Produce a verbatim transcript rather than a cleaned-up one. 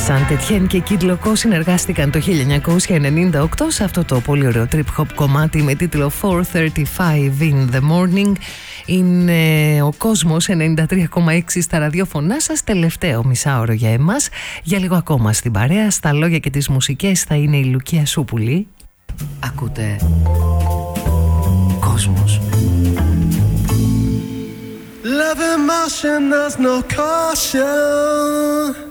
Σαντετιέν και Kid Loco συνεργάστηκαν το χίλια εννιακόσια ενενήντα οκτώ σε αυτό το πολύ ωραίο trip hop κομμάτι με τίτλο four thirty-five in the morning. Είναι ο κόσμος ενενήντα τρία κόμμα έξι στα ραδιόφωνά σας, τελευταίο μισάωρο για εμάς. Για λίγο ακόμα στην παρέα, στα λόγια και τις μουσικές θα είναι η Λουκία Σούπουλη. Ακούτε Κόσμος. Love in motion, there's no caution.